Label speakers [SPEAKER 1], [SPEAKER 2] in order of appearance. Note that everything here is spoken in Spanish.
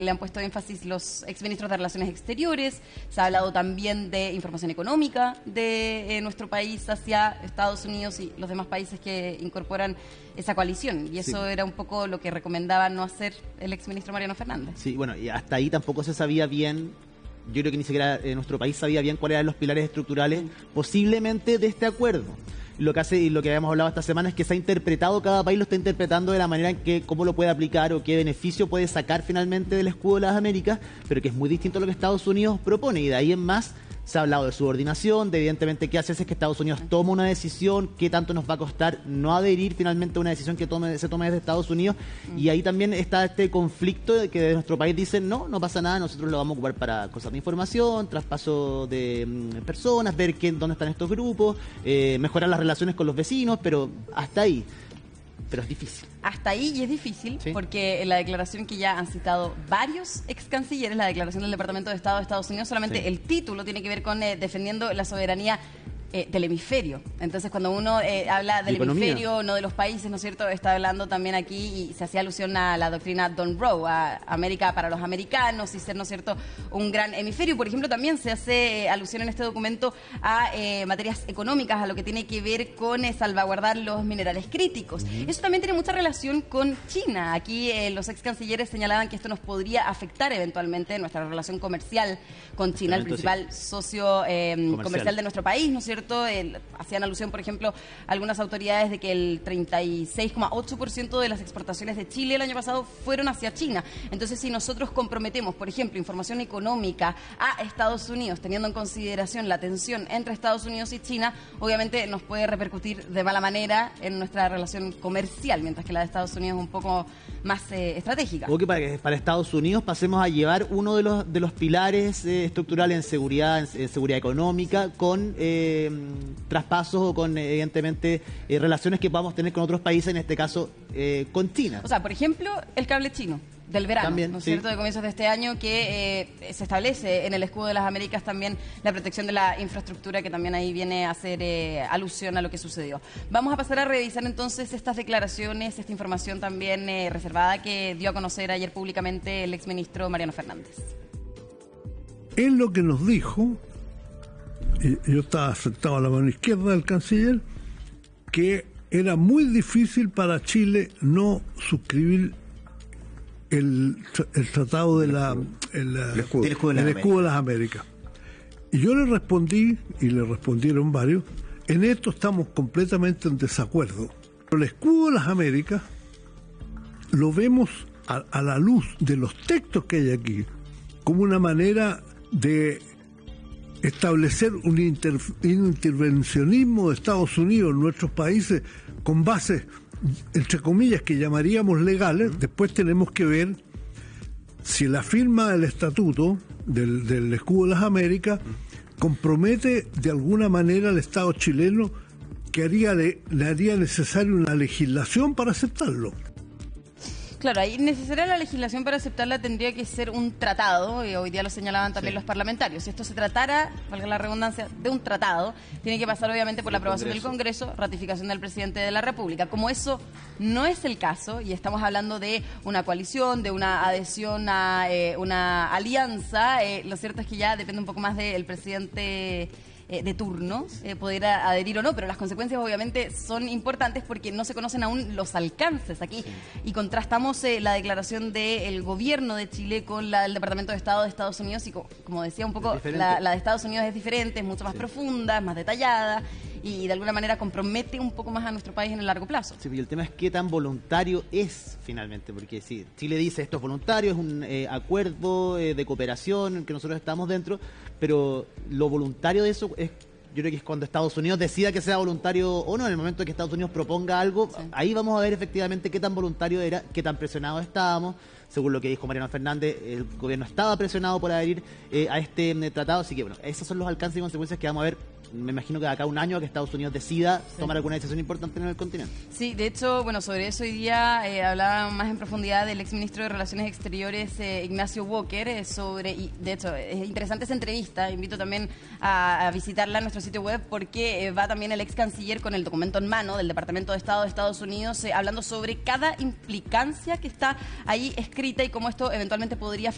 [SPEAKER 1] Le han puesto énfasis los exministros de Relaciones Exteriores. Se ha hablado también de información económica de nuestro país hacia Estados Unidos y los demás países que incorporan esa coalición. Y eso era un poco lo que recomendaba no hacer el exministro Mariano Fernández.
[SPEAKER 2] Sí, bueno, y hasta ahí tampoco se sabía bien. Yo creo que ni siquiera nuestro país sabía bien cuáles eran los pilares estructurales posiblemente de este acuerdo. Lo que hace y lo que habíamos hablado esta semana es que se ha interpretado, cada país lo está interpretando de la manera en que cómo lo puede aplicar o qué beneficio puede sacar finalmente del escudo de las Américas, pero que es muy distinto a lo que Estados Unidos propone, y de ahí en más se ha hablado de subordinación, de evidentemente qué hace es que Estados Unidos toma una decisión, qué tanto nos va a costar no adherir finalmente a una decisión que se tome desde Estados Unidos, y ahí también está este conflicto de que de nuestro país dicen no pasa nada, nosotros lo vamos a ocupar para cosas de información, traspaso de personas, ver dónde están estos grupos, mejorar las relaciones con los vecinos, pero hasta ahí. Pero es difícil.
[SPEAKER 1] Hasta ahí, y es difícil, ¿sí? Porque en la declaración que ya han citado varios ex cancilleres, la declaración del Departamento de Estado de Estados Unidos, solamente el título tiene que ver con defendiendo la soberanía del hemisferio. Entonces, cuando uno habla del hemisferio, no de los países, ¿no es cierto?, está hablando también aquí, y se hacía alusión a la doctrina Don Rowe, a América para los americanos, y ser, ¿no es cierto?, un gran hemisferio. Por ejemplo, también se hace alusión en este documento a materias económicas, a lo que tiene que ver con salvaguardar los minerales críticos. Eso también tiene mucha relación con China. Aquí los ex cancilleres señalaban que esto nos podría afectar eventualmente nuestra relación comercial con China, el principal socio comercial de nuestro país, ¿no es cierto? Hacían alusión, por ejemplo, algunas autoridades de que el 36,8% de las exportaciones de Chile el año pasado fueron hacia China. Entonces, si nosotros comprometemos, por ejemplo, información económica a Estados Unidos, teniendo en consideración la tensión entre Estados Unidos y China, obviamente nos puede repercutir de mala manera en nuestra relación comercial, mientras que la de Estados Unidos es un poco más estratégica.
[SPEAKER 2] O que para Estados Unidos pasemos a llevar uno de los pilares estructurales en seguridad económica, con traspasos o con, evidentemente, relaciones que podamos tener con otros países, en este caso con China.
[SPEAKER 1] O sea, por ejemplo, el cable chino del verano, también, ¿no es cierto?, de comienzos de este año, que se establece en el escudo de las Américas también la protección de la infraestructura, que también ahí viene a hacer alusión a lo que sucedió. Vamos a pasar a revisar entonces estas declaraciones, esta información también reservada que dio a conocer ayer públicamente el exministro Mariano Fernández.
[SPEAKER 3] Él lo que nos dijo, yo estaba sentado a la mano izquierda del canciller, que era muy difícil para Chile no suscribir el tratado de el escudo de las Américas. Y yo le respondí, y le respondieron varios, en esto estamos completamente en desacuerdo. El escudo de las Américas lo vemos a la luz de los textos que hay aquí como una manera de establecer un intervencionismo de Estados Unidos en nuestros países con bases, entre comillas, que llamaríamos legales. Después tenemos que ver si la firma del estatuto del escudo de las Américas compromete de alguna manera al Estado chileno, que le haría necesaria una legislación para aceptarlo.
[SPEAKER 1] Claro, ahí necesaria la legislación para aceptarla tendría que ser un tratado, y hoy día lo señalaban también los parlamentarios. Si esto se tratara, valga la redundancia, de un tratado, tiene que pasar obviamente por la aprobación del Congreso, ratificación del presidente de la República. Como eso no es el caso, y estamos hablando de una coalición, de una adhesión a una alianza, lo cierto es que ya depende un poco más del presidente de turno, poder adherir o no, pero las consecuencias obviamente son importantes porque no se conocen aún los alcances aquí. Y contrastamos la declaración del gobierno de Chile con la del Departamento de Estado de Estados Unidos, y como decía un poco, la de Estados Unidos es diferente, es mucho más profunda, más detallada, y de alguna manera compromete un poco más a nuestro país en el largo plazo.
[SPEAKER 2] Sí, y el tema es qué tan voluntario es finalmente, porque si Chile dice esto es voluntario, es un acuerdo de cooperación en que nosotros estamos dentro, pero lo voluntario de eso es, yo creo que es cuando Estados Unidos decida que sea voluntario o no. En el momento que Estados Unidos proponga algo, ahí vamos a ver efectivamente qué tan voluntario era, qué tan presionados estábamos. Según lo que dijo Mariano Fernández, el gobierno estaba presionado por adherir a este tratado, así que bueno, esos son los alcances y consecuencias que vamos a ver. Me imagino que de acá a un año que Estados Unidos decida tomar alguna decisión importante en el continente. Sí,
[SPEAKER 1] de hecho, bueno, sobre eso hoy día hablaba más en profundidad del exministro de Relaciones Exteriores, Ignacio Walker, y de hecho es interesante esa entrevista. Invito también a visitarla en nuestro sitio web, porque va también el ex canciller con el documento en mano del Departamento de Estado de Estados Unidos, hablando sobre cada implicancia que está ahí escrita y cómo esto eventualmente podría afectar